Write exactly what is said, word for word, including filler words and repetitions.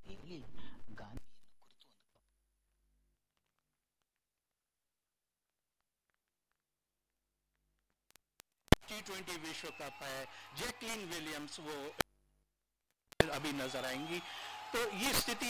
ರೀತಿಯಲ್ಲಿ ಗಾಂಧಿಯನ್ನು ಕುರಿತು ಒಂದು टी ट्वेंटी विश्व कप है, जैकलिन विलियम्स वो अभी नजर आएंगी। तो ये स्थिति